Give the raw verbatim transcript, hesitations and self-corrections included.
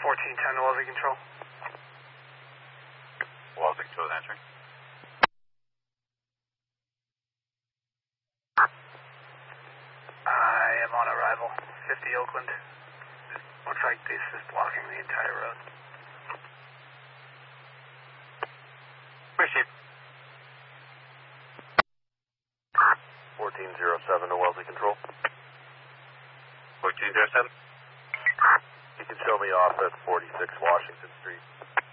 fourteen ten to Wellesley Control. Wellesley Control is answering. I am on arrival. fifty Oakland. Looks like this is blocking the entire road. Appreciate. fourteen oh seven to Wellesley Control. fourteen oh seven. You can show me off at forty-six Washington Street.